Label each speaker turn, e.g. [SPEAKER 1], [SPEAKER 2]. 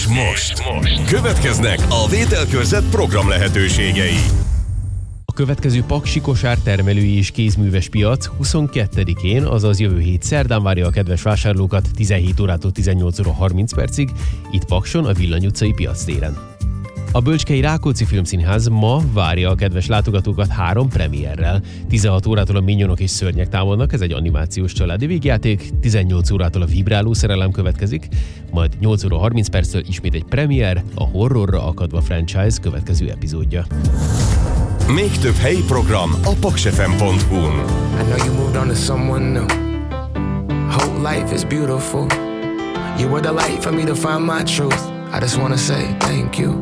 [SPEAKER 1] És most következnek a vételkörzet program lehetőségei.
[SPEAKER 2] A következő paksi kosár termelői és kézműves piac 22-én, azaz jövő hét szerdán várja a kedves vásárlókat 17 órától 18 óra 30 percig, itt Pakson, a Villany utcai piactéren. A Bölcskei Rákóczi Filmszínház ma várja a kedves látogatókat 3 premierrel. 16 órától a Minyonok és Szörnyek támadnak, ez egy animációs családi végjáték, 18 órától a Vibráló szerelem következik, majd 8 óra 30 perctől ismét egy premier, a Horrorra akadva franchise következő epizódja.
[SPEAKER 1] Még több helyi program a paksfm.hu-n.
[SPEAKER 3] I know you moved on to someone new. Whole life is beautiful. You were the light for me to find my truth. I just wanna say thank you.